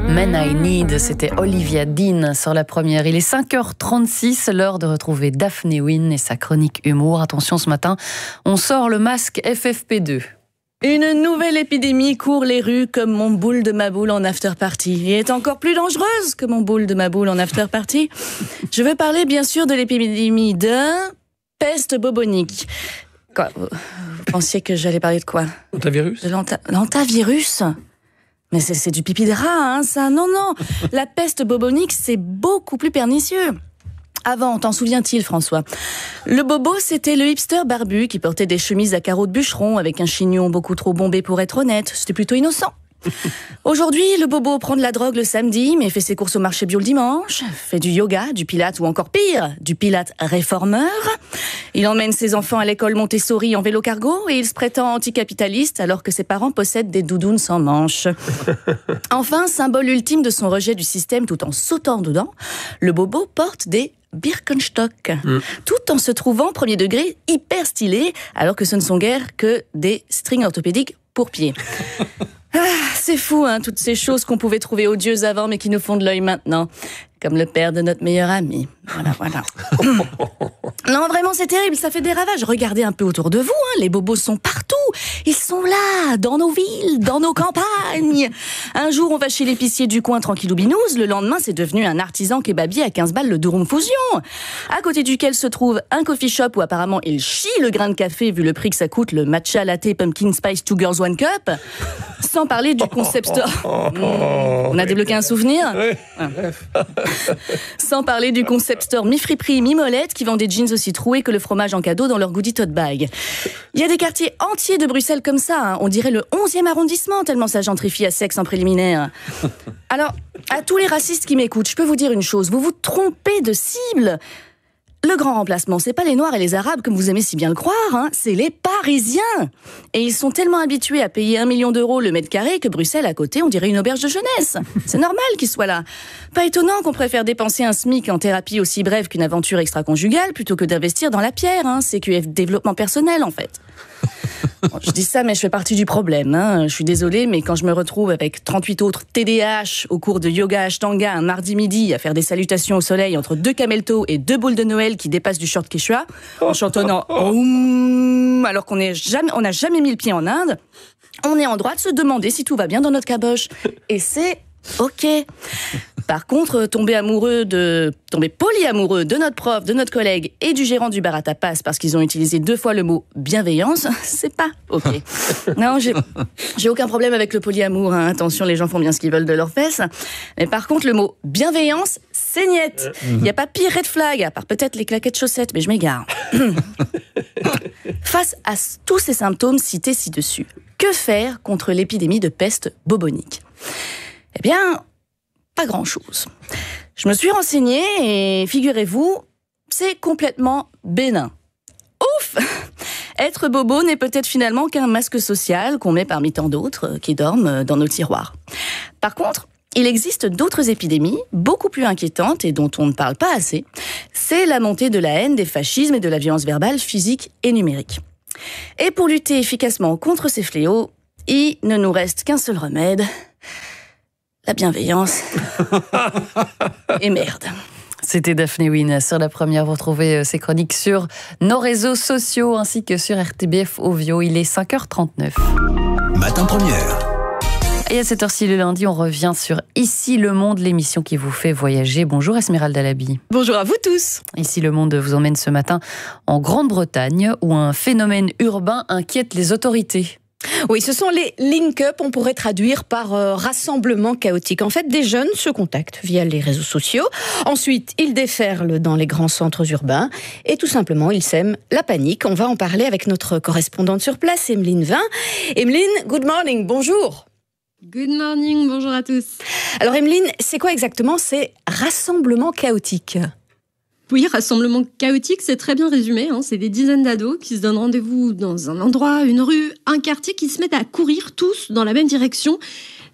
Men I Need, c'était Olivia Dean sur la première. Il est 5h36, l'heure de retrouver Daphné Wynne et sa chronique humour. Attention, ce matin, on sort le masque FFP2. Une nouvelle épidémie court les rues comme mon boule de ma boule en after party. Et est encore plus dangereuse que mon boule de ma boule en after party. Je veux parler bien sûr de l'épidémie de peste bubonique. Quoi, vous pensiez que j'allais parler de quoi? L'antavirus? De l'antavirus? Mais c'est du pipi de rat, hein, ça. Non. La peste bubonique, c'est beaucoup plus pernicieux. Avant, t'en souviens-t-il, François? Le bobo, c'était le hipster barbu qui portait des chemises à carreaux de bûcheron avec un chignon beaucoup trop bombé pour être honnête. C'était plutôt innocent. Aujourd'hui, le bobo prend de la drogue le samedi, mais fait ses courses au marché bio le dimanche, fait du yoga, du pilate ou encore pire, du pilate réformeur. Il emmène ses enfants à l'école Montessori en vélo cargo et il se prétend anticapitaliste alors que ses parents possèdent des doudounes sans manches. Enfin, symbole ultime de son rejet du système tout en sautant dedans, le bobo porte des Birkenstock, tout en se trouvant premier degré hyper stylé, alors que ce ne sont guère que des strings orthopédiques pour pieds. C'est fou, hein, toutes ces choses qu'on pouvait trouver odieuses avant, mais qui nous font de l'œil maintenant. Comme le père de notre meilleur ami. Voilà. Non, vraiment, c'est terrible, ça fait des ravages. Regardez un peu autour de vous, hein, les bobos sont partout. Ils sont là, dans nos villes, dans nos campagnes. Un jour, on va chez l'épicier du coin tranquillou binouze. Le lendemain, c'est devenu un artisan kebabier à 15 balles le Durum Fusion. À côté duquel se trouve un coffee shop où apparemment il chie le grain de café vu le prix que ça coûte, le matcha latte pumpkin spice 2 girls 1 cup. Sans parler du concept store. On a débloqué un souvenir? Sans parler du concept store mi-friperie, mi-molette qui vend des jeans aussi troués que le fromage en cadeau dans leur goodie tote bag. Il y a des quartiers entiers de Bruxelles comme ça, hein. On dirait le 11e arrondissement tellement ça gentrifie à sexe en préliminaire. Alors, à tous les racistes qui m'écoutent, je peux vous dire une chose, vous vous trompez de cible. Le grand remplacement, c'est pas les Noirs et les Arabes comme vous aimez si bien le croire, hein, c'est les Parisiens. Et ils sont tellement habitués à payer 1 million d'euros le mètre carré que Bruxelles, à côté, on dirait une auberge de jeunesse. C'est normal qu'ils soient là. Pas étonnant qu'on préfère dépenser un SMIC en thérapie aussi brève qu'une aventure extra-conjugale plutôt que d'investir dans la pierre, hein, CQF développement personnel en fait. Bon, je dis ça, mais je fais partie du problème. Hein. Je suis désolée, mais quand je me retrouve avec 38 autres TDAH au cours de yoga Ashtanga un mardi midi à faire des salutations au soleil entre 2 cameltos et 2 boules de Noël qui dépassent du short Quechua, en chantonnant Oum, alors qu'on n'a jamais mis le pied en Inde, on est en droit de se demander si tout va bien dans notre caboche. Et c'est ok. Par contre, tomber polyamoureux de notre prof, de notre collègue et du gérant du bar à tapas parce qu'ils ont utilisé 2 fois le mot bienveillance, c'est pas ok. Non, j'ai aucun problème avec le polyamour, hein. Attention, les gens font bien ce qu'ils veulent de leurs fesses. Mais par contre, le mot bienveillance, c'est niette. Il n'y a pas pire red flag, à part peut-être les claquettes chaussettes, mais je m'égare. Face à tous ces symptômes cités ci-dessus, que faire contre l'épidémie de peste bubonique? Eh bien, pas grand-chose. Je me suis renseignée et figurez-vous, c'est complètement bénin. Ouf! Être bobo n'est peut-être finalement qu'un masque social qu'on met parmi tant d'autres qui dorment dans nos tiroirs. Par contre, il existe d'autres épidémies beaucoup plus inquiétantes et dont on ne parle pas assez. C'est la montée de la haine, des fascismes et de la violence verbale, physique et numérique. Et pour lutter efficacement contre ces fléaux, il ne nous reste qu'un seul remède. La bienveillance. Et merde. C'était Daphné Wynne sur la première. Vous retrouvez ses chroniques sur nos réseaux sociaux ainsi que sur RTBF Ovio. Il est 5h39. Matin première. Et à cette heure-ci le lundi, on revient sur Ici le Monde, l'émission qui vous fait voyager. Bonjour Esmeralda Labi. Bonjour à vous tous. Ici le Monde vous emmène ce matin en Grande-Bretagne où un phénomène urbain inquiète les autorités. Oui, ce sont les link-up, on pourrait traduire par rassemblement chaotique. En fait, des jeunes se contactent via les réseaux sociaux. Ensuite, ils déferlent dans les grands centres urbains et tout simplement, ils sèment la panique. On va en parler avec notre correspondante sur place, Emeline Vin. Emeline, good morning, bonjour. Good morning, bonjour à tous. Alors Emeline, c'est quoi exactement ces rassemblements chaotiques ? Oui, rassemblement chaotique, c'est très bien résumé. C'est des dizaines d'ados qui se donnent rendez-vous dans un endroit, une rue, un quartier, qui se mettent à courir tous dans la même direction.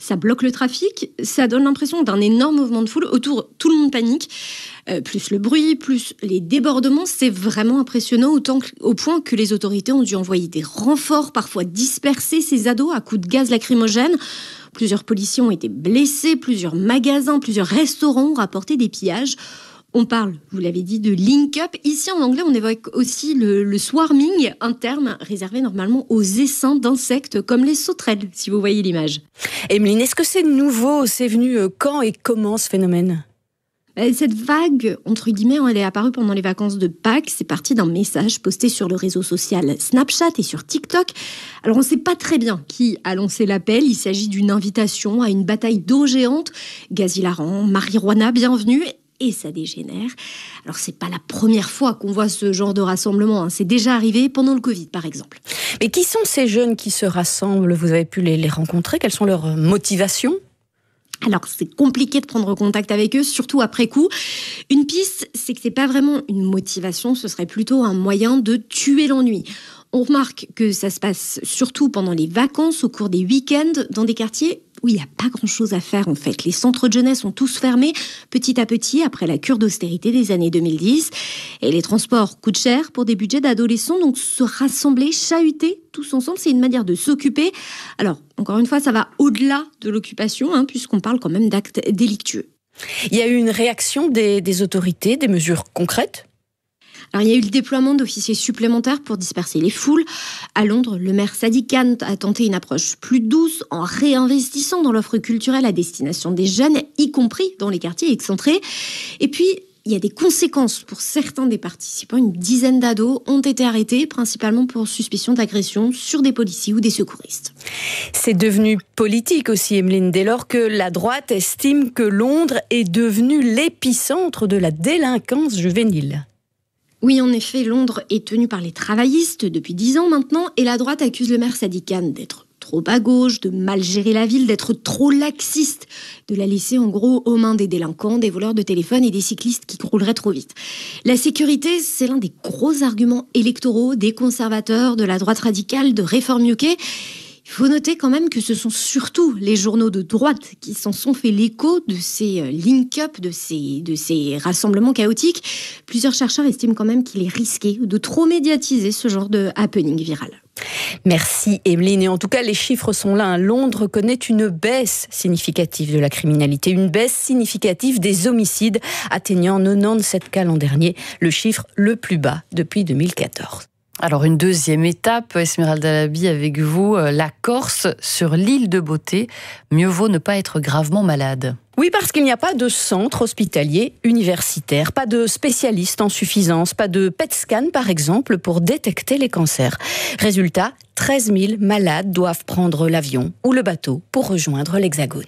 Ça bloque le trafic, ça donne l'impression d'un énorme mouvement de foule. Autour, tout le monde panique. Plus le bruit, plus les débordements, c'est vraiment impressionnant, au point que les autorités ont dû envoyer des renforts, parfois disperser ces ados à coups de gaz lacrymogène. Plusieurs policiers ont été blessés, plusieurs magasins, plusieurs restaurants ont rapporté des pillages. On parle, vous l'avez dit, de link-up. Ici, en anglais, on évoque aussi le swarming, un terme réservé normalement aux essaims d'insectes comme les sauterelles, si vous voyez l'image. Emeline, est-ce que c'est nouveau? C'est venu quand et comment ce phénomène? Cette vague, entre guillemets, elle est apparue pendant les vacances de Pâques. C'est parti d'un message posté sur le réseau social Snapchat et sur TikTok. Alors, on ne sait pas très bien qui a lancé l'appel. Il s'agit d'une invitation à une bataille d'eau géante. Gaz hilarant, marijuana, bienvenue. Et ça dégénère. Alors, c'est pas la première fois qu'on voit ce genre de rassemblement. C'est déjà arrivé pendant le Covid, par exemple. Mais qui sont ces jeunes qui se rassemblent? Vous avez pu les rencontrer? Quelles sont leurs motivations? Alors, c'est compliqué de prendre contact avec eux, surtout après coup. Une piste, c'est que c'est pas vraiment une motivation, ce serait plutôt un moyen de tuer l'ennui. On remarque que ça se passe surtout pendant les vacances, au cours des week-ends, dans des quartiers où il n'y a pas grand-chose à faire en fait. Les centres de jeunesse ont tous fermé petit à petit après la cure d'austérité des années 2010. Et les transports coûtent cher pour des budgets d'adolescents, donc se rassembler, chahuter tous ensemble, c'est une manière de s'occuper. Alors, encore une fois, ça va au-delà de l'occupation, puisqu'on parle quand même d'actes délictueux. Il y a eu une réaction des autorités, des mesures concrètes? Alors, il y a eu le déploiement d'officiers supplémentaires pour disperser les foules. À Londres, le maire Sadiq Khan a tenté une approche plus douce en réinvestissant dans l'offre culturelle à destination des jeunes, y compris dans les quartiers excentrés. Et puis, il y a des conséquences pour certains des participants. Une dizaine d'ados ont été arrêtés, principalement pour suspicion d'agression sur des policiers ou des secouristes. C'est devenu politique aussi, Emeline, dès lors que la droite estime que Londres est devenu l'épicentre de la délinquance juvénile. Oui, en effet, Londres est tenu par les travaillistes depuis 10 ans maintenant, et la droite accuse le maire Sadiq Khan d'être trop à gauche, de mal gérer la ville, d'être trop laxiste, de la laisser en gros aux mains des délinquants, des voleurs de téléphone et des cyclistes qui rouleraient trop vite. La sécurité, c'est l'un des gros arguments électoraux des conservateurs, de la droite radicale, de Réforme UK. Il faut noter quand même que ce sont surtout les journaux de droite qui s'en sont fait l'écho de ces link-up, de ces rassemblements chaotiques. Plusieurs chercheurs estiment quand même qu'il est risqué de trop médiatiser ce genre de happening viral. Merci Emeline. Et en tout cas, les chiffres sont là. Londres connaît une baisse significative de la criminalité, une baisse significative des homicides, atteignant 97 cas l'an dernier, le chiffre le plus bas depuis 2014. Alors une deuxième étape, Esmeralda Labi avec vous, la Corse sur l'île de Beauté. Mieux vaut ne pas être gravement malade. Oui, parce qu'il n'y a pas de centre hospitalier universitaire, pas de spécialistes en suffisance, pas de PET scan par exemple pour détecter les cancers. Résultat, 13 000 malades doivent prendre l'avion ou le bateau pour rejoindre l'Hexagone.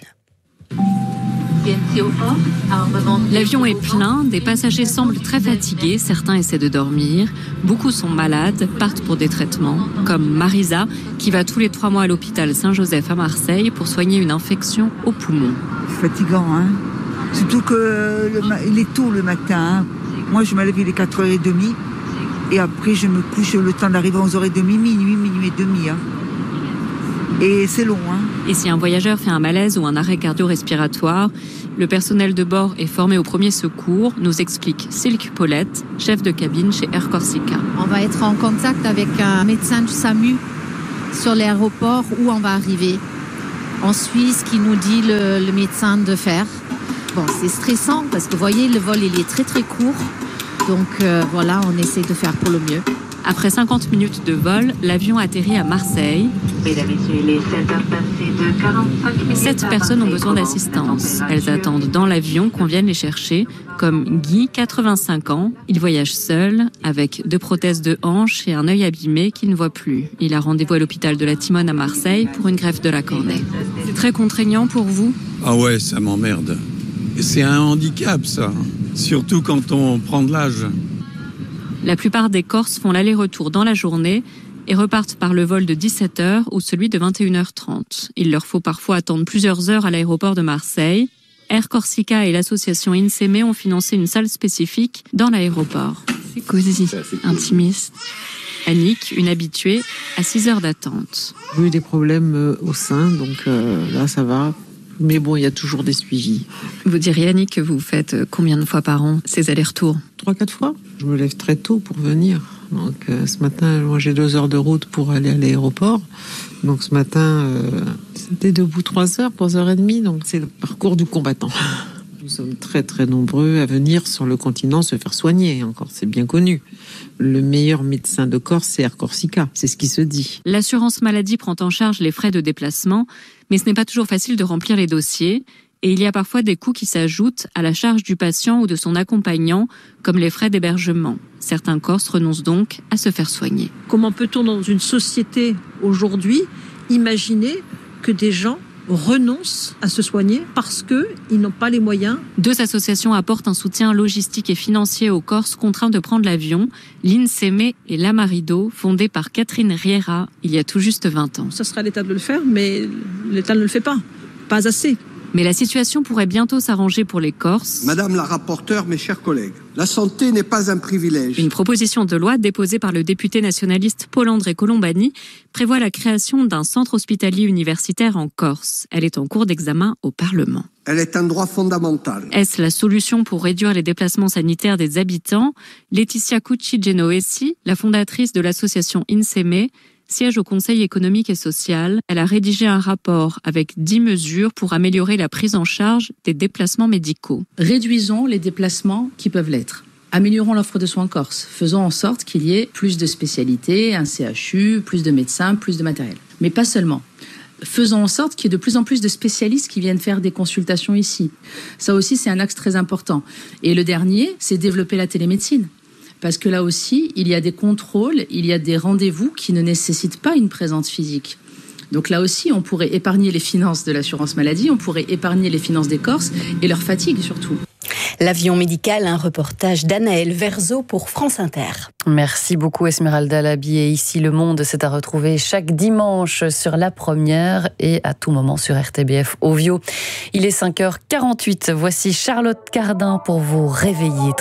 L'avion est plein, des passagers semblent très fatigués, certains essaient de dormir, beaucoup sont malades, partent pour des traitements, comme Marisa, qui va tous les 3 mois à l'hôpital Saint-Joseph à Marseille pour soigner une infection au poumon. C'est fatigant, surtout qu'il est tôt le matin. Moi, je me lève, il est 4h30, et après je me couche le temps d'arriver à 11h30, minuit et demi. Et c'est long. Et si un voyageur fait un malaise ou un arrêt cardio-respiratoire, le personnel de bord est formé au premier secours, nous explique Silke Paulette, chef de cabine chez Air Corsica. On va être en contact avec un médecin du SAMU sur l'aéroport où on va arriver. On suit ce qu'il nous dit le médecin de faire. Bon, c'est stressant parce que vous voyez, le vol il est très très court. Donc voilà, on essaie de faire pour le mieux. Après 50 minutes de vol, l'avion atterrit à Marseille. Mesdames et messieurs, il est 7h passées de 45 minutes. 7 personnes ont besoin d'assistance. Elles attendent dans l'avion qu'on vienne les chercher, comme Guy, 85 ans. Il voyage seul, avec 2 prothèses de hanche et un œil abîmé qu'il ne voit plus. Il a rendez-vous à l'hôpital de la Timone à Marseille pour une greffe de la cornée. C'est très contraignant pour vous ? Ah ouais, ça m'emmerde. C'est un handicap, ça. Surtout quand on prend de l'âge. La plupart des Corses font l'aller-retour dans la journée et repartent par le vol de 17h ou celui de 21h30. Il leur faut parfois attendre plusieurs heures à l'aéroport de Marseille. Air Corsica et l'association INSEME ont financé une salle spécifique dans l'aéroport. C'est cosy, intimiste. Annick, une habituée, à 6 heures d'attente. J'ai eu des problèmes au sein, donc là ça va. Mais bon, il y a toujours des suivis. Vous diriez, Annick, que vous faites combien de fois par an ces allers-retours ? 3-4 fois. Je me lève très tôt pour venir. Donc ce matin, moi j'ai 2 heures de route pour aller à l'aéroport. Donc ce matin, c'était debout 3h30. Donc c'est le parcours du combattant. Nous sommes très très nombreux à venir sur le continent se faire soigner. Encore, c'est bien connu. Le meilleur médecin de Corse, c'est Air Corsica. C'est ce qui se dit. L'assurance maladie prend en charge les frais de déplacement, mais ce n'est pas toujours facile de remplir les dossiers. Et il y a parfois des coûts qui s'ajoutent à la charge du patient ou de son accompagnant, comme les frais d'hébergement. Certains Corses renoncent donc à se faire soigner. Comment peut-on, dans une société aujourd'hui, imaginer que des gens renoncent à se soigner parce qu'ils n'ont pas les moyens? 2 associations apportent un soutien logistique et financier aux Corses contraints de prendre l'avion, l'INSEME et l'Amarido, fondée par Catherine Riera il y a tout juste 20 ans. Ça serait à l'État de le faire, mais l'État ne le fait pas. Pas assez. Mais la situation pourrait bientôt s'arranger pour les Corses. Madame la rapporteure, mes chers collègues, la santé n'est pas un privilège. Une proposition de loi déposée par le député nationaliste Paul-André Colombani prévoit la création d'un centre hospitalier universitaire en Corse. Elle est en cours d'examen au Parlement. Elle est un droit fondamental. Est-ce la solution pour réduire les déplacements sanitaires des habitants ? Laetitia Cucci-Genoesi, la fondatrice de l'association INSEME, siège au Conseil économique et social. Elle a rédigé un rapport avec 10 mesures pour améliorer la prise en charge des déplacements médicaux. Réduisons les déplacements qui peuvent l'être. Améliorons l'offre de soins en Corse. Faisons en sorte qu'il y ait plus de spécialités, un CHU, plus de médecins, plus de matériel. Mais pas seulement. Faisons en sorte qu'il y ait de plus en plus de spécialistes qui viennent faire des consultations ici. Ça aussi, c'est un axe très important. Et le dernier, c'est développer la télémédecine. Parce que là aussi, il y a des contrôles, il y a des rendez-vous qui ne nécessitent pas une présence physique. Donc là aussi, on pourrait épargner les finances de l'assurance maladie, on pourrait épargner les finances des Corses et leur fatigue surtout. L'avion médical, un reportage d'Anaël Verzo pour France Inter. Merci beaucoup Esmeralda Labi. Et ici, Le Monde, c'est à retrouver chaque dimanche sur La Première et à tout moment sur RTBF Ovio. Il est 5h48. Voici Charlotte Cardin pour vous réveiller.